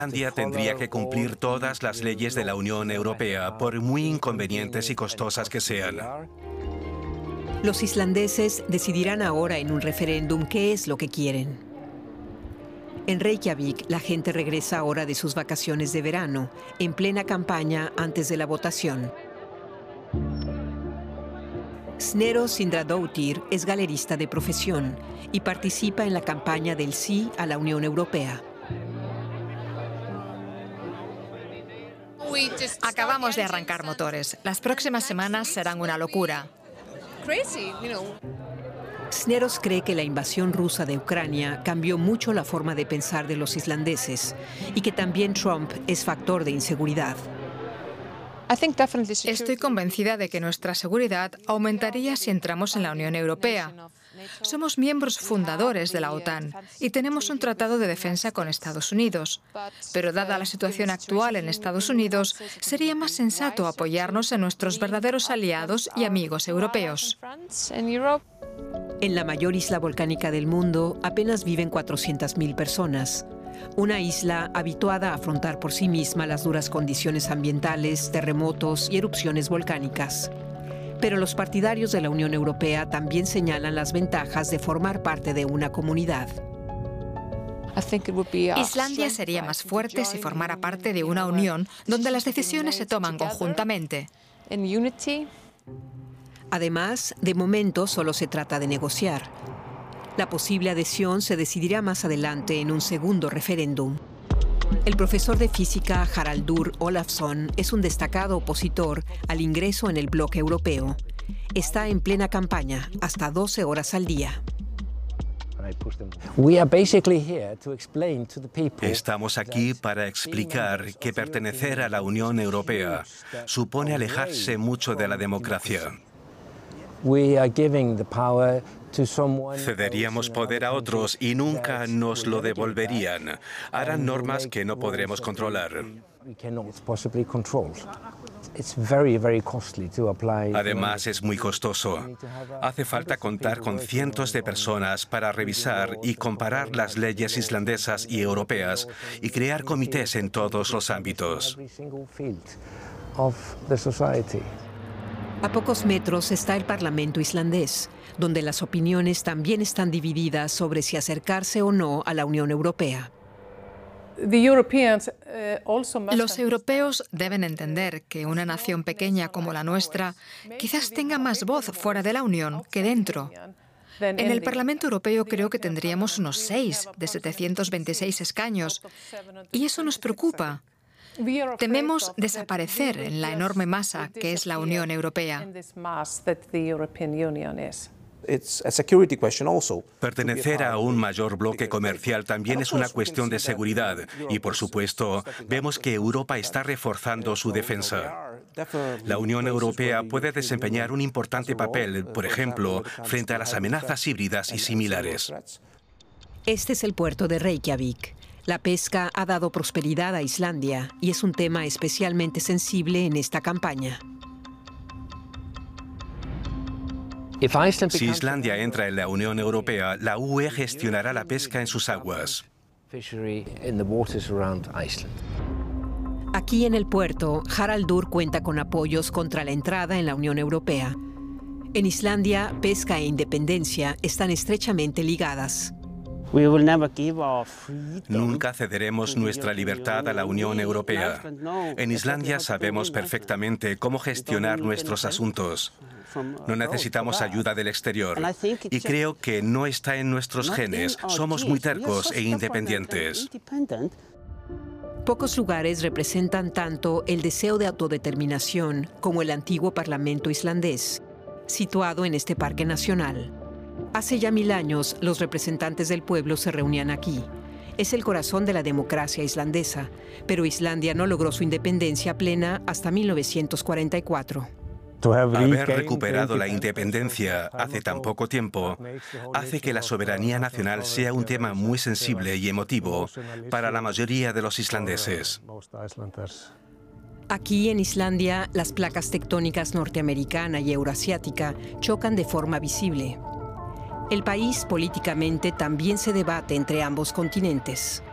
Islandia tendría que cumplir todas las leyes de la Unión Europea, por muy inconvenientes y costosas que sean. Los islandeses decidirán ahora en un referéndum qué es lo que quieren. En Reykjavik, la gente regresa ahora de sus vacaciones de verano, en plena campaña antes de la votación. Snorri Sindradóttir es galerista de profesión y participa en la campaña del sí a la Unión Europea. Acabamos de arrancar motores. Las próximas semanas serán una locura. Snorri cree que la invasión rusa de Ucrania cambió mucho la forma de pensar de los islandeses y que también Trump es factor de inseguridad. Estoy convencida de que nuestra seguridad aumentaría si entramos en la Unión Europea. Somos miembros fundadores de la OTAN y tenemos un tratado de defensa con Estados Unidos. Pero dada la situación actual en Estados Unidos, sería más sensato apoyarnos en nuestros verdaderos aliados y amigos europeos. En la mayor isla volcánica del mundo apenas viven 400.000 personas. Una isla habituada a afrontar por sí misma las duras condiciones ambientales, terremotos y erupciones volcánicas. Pero los partidarios de la Unión Europea también señalan las ventajas de formar parte de una comunidad. Islandia sería más fuerte si formara parte de una unión donde las decisiones se toman conjuntamente. Además, de momento solo se trata de negociar. La posible adhesión se decidirá más adelante en un segundo referéndum. El profesor de física Haraldur Ólafsson es un destacado opositor al ingreso en el bloque europeo. Está en plena campaña, hasta 12 horas al día. Estamos aquí para explicar que pertenecer a la Unión Europea supone alejarse mucho de la democracia. Cederíamos poder a otros y nunca nos lo devolverían. Harán normas que no podremos controlar. Además, es muy costoso. Hace falta contar con cientos de personas para revisar y comparar las leyes islandesas y europeas y crear comités en todos los ámbitos. A pocos metros está el Parlamento islandés, donde las opiniones también están divididas sobre si acercarse o no a la Unión Europea. Los europeos deben entender que una nación pequeña como la nuestra quizás tenga más voz fuera de la Unión que dentro. En el Parlamento Europeo creo que tendríamos unos 6 de 726 escaños, y eso nos preocupa. Tememos desaparecer en la enorme masa que es la Unión Europea. Pertenecer a un mayor bloque comercial también es una cuestión de seguridad y, por supuesto, vemos que Europa está reforzando su defensa. La Unión Europea puede desempeñar un importante papel, por ejemplo, frente a las amenazas híbridas y similares. Este es el puerto de Reykjavik. La pesca ha dado prosperidad a Islandia y es un tema especialmente sensible en esta campaña. Si Islandia entra en la Unión Europea, la UE gestionará la pesca en sus aguas. Aquí en el puerto, Haraldur cuenta con apoyos contra la entrada en la Unión Europea. En Islandia, pesca e independencia están estrechamente ligadas. Nunca cederemos nuestra libertad a la Unión Europea. En Islandia sabemos perfectamente cómo gestionar nuestros asuntos. No necesitamos ayuda del exterior. Y creo que no está en nuestros genes. Somos muy tercos e independientes. Pocos lugares representan tanto el deseo de autodeterminación como el antiguo Parlamento islandés, situado en este parque nacional. Hace ya 1000 años, los representantes del pueblo se reunían aquí. Es el corazón de la democracia islandesa, pero Islandia no logró su independencia plena hasta 1944. Haber recuperado la independencia hace tan poco tiempo hace que la soberanía nacional sea un tema muy sensible y emotivo para la mayoría de los islandeses. Aquí en Islandia, las placas tectónicas norteamericana y euroasiática chocan de forma visible. El país políticamente también se debate entre ambos continentes.